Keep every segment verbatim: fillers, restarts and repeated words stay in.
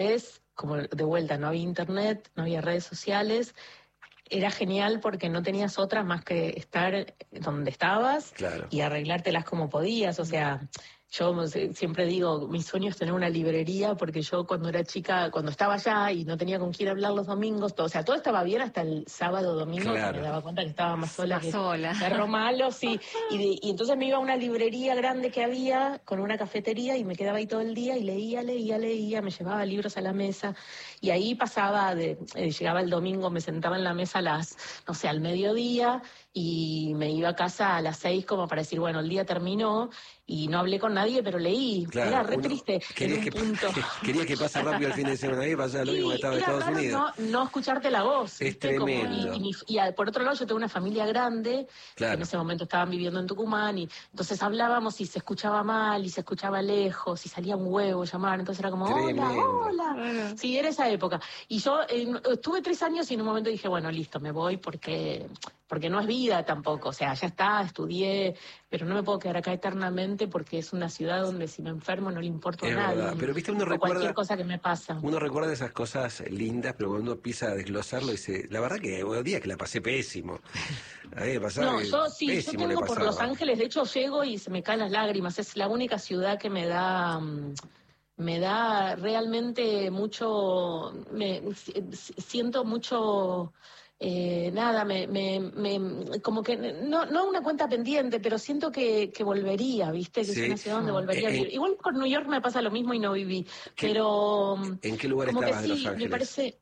es, como de vuelta, no había internet, no había redes sociales. Era genial porque no tenías otras más que estar donde estabas, claro, y arreglártelas como podías. O sea, yo siempre digo, mi sueño es tener una librería, porque yo cuando era chica, cuando estaba allá y no tenía con quién hablar los domingos, todo, o sea, todo estaba bien hasta el sábado, domingo, claro, que me daba cuenta que estaba más sola más que sola. perro malo, sí. Y, de, y entonces me iba a una librería grande que había, con una cafetería, y me quedaba ahí todo el día y leía, leía, leía, me llevaba libros a la mesa, y ahí pasaba, de, eh, llegaba el domingo, me sentaba en la mesa a las, no sé, al mediodía, y me iba a casa a las seis como para decir, bueno, el día terminó, y no hablé con nadie, pero leí. claro, era re uno, triste. Querías en un que, punto. quería que pase rápido el fin de semana, ahí pasaba lo mismo que estaba en Estados raro Unidos. No, no escucharte la voz. Es ¿viste? Como, tremendo. y, y, y, y por otro lado, yo tengo una familia grande, claro, que en ese momento estaban viviendo en Tucumán, y entonces hablábamos y se escuchaba mal, y se escuchaba lejos, y salía un huevo llamar, entonces era como, tremendo. hola, hola. Sí, era esa época. Y yo eh, estuve tres años y en un momento dije, bueno, listo, me voy porque... porque no es vida tampoco, o sea, ya está, estudié, pero no me puedo quedar acá eternamente porque es una ciudad donde si me enfermo no le importa a nadie. Verdad. Pero viste, uno recuerda cualquier cosa que me pasa. Uno recuerda esas cosas lindas, pero cuando uno empieza a desglosarlo dice, la verdad que hubo días que la pasé pésimo. A mí me pasaba No, que yo sí, yo pésimo le tengo por pasaba. Los Ángeles, de hecho llego y se me caen las lágrimas, es la única ciudad que me da... Um, me da realmente mucho, me siento mucho... Eh, nada, me, me, me, como que, no, no una cuenta pendiente, pero siento que, que volvería, ¿viste? Que sí. es una ciudad donde volvería a vivir. Eh, Igual con New York me pasa lo mismo y no viví, ¿qué, pero... ¿En qué lugar como estabas que de sí, Los Ángeles? Me parece...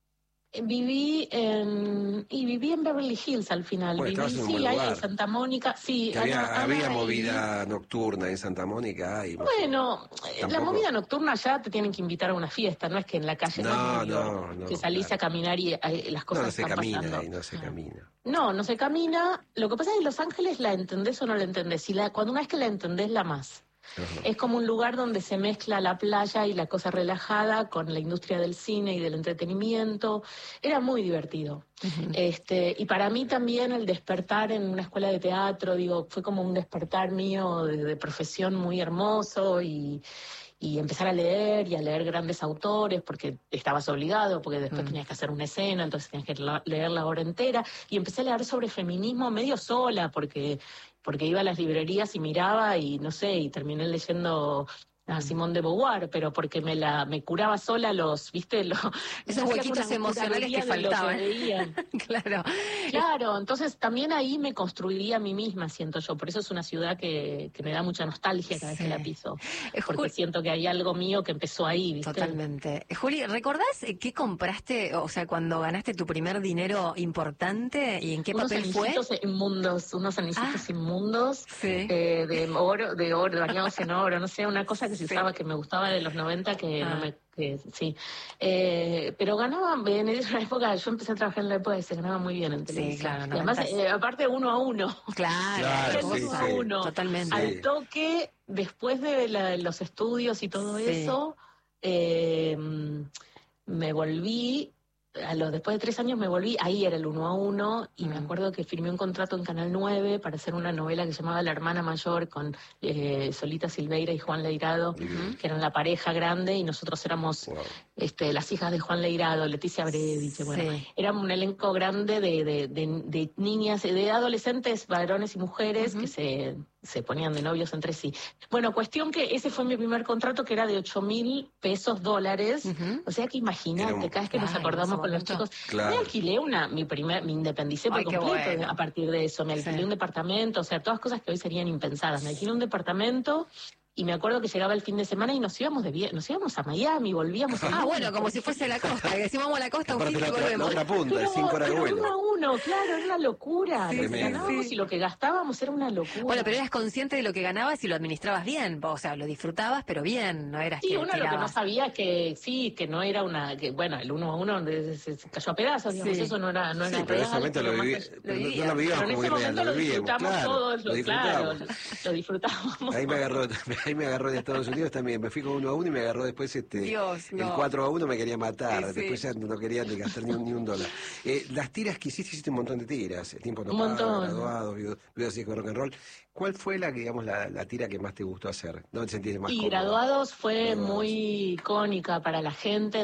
Viví en y viví en Beverly Hills al final. Bueno, viví, estabas en un sí, buen ahí lugar. en Santa Mónica, sí. Que había, Ana, había Ana movida y... nocturna en Santa Mónica. Y bueno, ¿tampoco? La movida nocturna ya te tienen que invitar a una fiesta, no es que en la calle no, no, no, no, que salís claro. a caminar y eh, las cosas no, no se están camina, pasando. Ahí no se camina. No, no se camina. Lo que pasa es que Los Ángeles la entendés o no la entendés. Y la, cuando una vez que la entendés, la más. Uh-huh. Es como un lugar donde se mezcla la playa y la cosa relajada con la industria del cine y del entretenimiento. Era muy divertido. Uh-huh. Este, y para mí también el despertar en una escuela de teatro, digo, fue como un despertar mío de, de profesión muy hermoso, y, y empezar a leer y a leer grandes autores porque estabas obligado, porque después uh-huh. tenías que hacer una escena, entonces tenías que la, leer la obra entera. Y empecé a leer sobre feminismo medio sola, porque... porque iba a las librerías y miraba y no sé, y terminé leyendo a Simone de Beauvoir, pero porque me la me curaba sola los, ¿viste? Los, esos huequitos emocionales que faltaban. Que claro. Claro, entonces también ahí me construiría a mí misma, siento yo. Por eso es una ciudad que, que me da mucha nostalgia cada vez sí. que la piso. Porque Juli, siento que hay algo mío que empezó ahí, ¿viste? Totalmente. Juli, ¿recordás qué compraste, o sea, cuando ganaste tu primer dinero importante y en qué unos papel fue? Unos anillitos inmundos, unos anillitos ah, inmundos sí. eh, de oro, de oro, bañados en oro, no sé, una cosa que se usaba, sí. que me gustaba de los noventa, que ah. no me... Que, sí, eh, pero ganaba en esa época, yo empecé a trabajar en la época y se ganaba muy bien en televisión. Sí, claro, y además, eh, aparte uno a uno. Claro, claro uno sí, a uno. Sí, totalmente. Al toque, después de la, los estudios y todo sí. eso, eh, me volví. A los, después de tres años me volví, ahí era el uno a uno, y mm. me acuerdo que firmé un contrato en Canal nueve para hacer una novela que se llamaba La Hermana Mayor, con eh, Solita Silveira y Juan Leirado, mm. que eran la pareja grande, y nosotros éramos wow. este, las hijas de Juan Leirado, Leticia Brediche, bueno, sí. era un elenco grande de, de, de, de niñas, de adolescentes, varones y mujeres, uh-huh. que se, se ponían de novios entre sí. Bueno, cuestión que ese fue mi primer contrato, que era de ocho mil pesos dólares, uh-huh. o sea que imagínate, un... cada vez que Ay, nos acordamos con los chicos, claro. me alquilé una, mi primer, me independicé por Ay, completo bueno. a partir de eso, me alquilé sí. un departamento, o sea, todas cosas que hoy serían impensadas, me alquilé un departamento. Y me acuerdo que llegaba el fin de semana y nos íbamos de vie- nos íbamos a Miami, volvíamos a Ah, Miami, bueno, como si fuese la costa, que decimos vamos a la costa un fin y volvemos. La otra punta, de cinco horas de vuelo. Uno a uno, claro, era una locura. Sí, lo que ganábamos sí. y lo que gastábamos era una locura. Bueno, pero eras consciente de lo que ganabas y lo administrabas bien, o sea, lo disfrutabas, pero bien, no eras sí, que uno tirabas. Lo que no sabía que sí, que no era una, que bueno, el uno a uno se, se cayó a pedazos, digamos, sí. eso no era, no sí, era pero real. En ese momento lo, viví, más, lo, viví, no lo vivíamos como irreal, lo vivíamos, disfrutamos claro, todos, lo claro, disfrutamos. lo disfrutamos. Ahí me agarró, me Ahí me agarró en Estados Unidos también, me fui con uno a uno y me agarró después este Dios, no. el cuatro a uno me quería matar, Sí, sí. después ya no quería ni gastar ni un, ni un dólar. Eh, las tiras que hiciste, hiciste un montón de tiras, el tiempo no Un paga, montón. graduados, videos videos de rock and roll. ¿Cuál fue la, digamos, la, la tira que más te gustó hacer? ¿Dónde te sentiste más Y cómoda? Graduados fue Graduados. muy icónica para la gente.